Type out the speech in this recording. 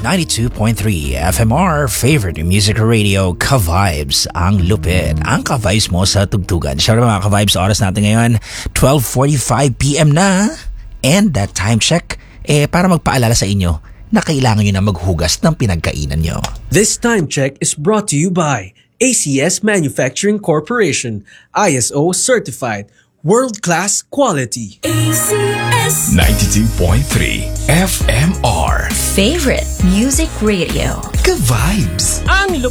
92.3 FMR, favorite music radio, Ka-Vibes. Ang lupit. Ang Ka-Vibes mo sa tugtugan. Siyempre mga Ka-Vibes, oras natin ngayon, 12:45 PM na. And that time check, para magpaalala sa inyo na kailangan nyo na maghugas ng pinagkainan nyo. This time check is brought to you by ACS Manufacturing Corporation, ISO certified, world-class quality. ACS 92.3 FMR, favorite music radio. Ka-Vibes. Ang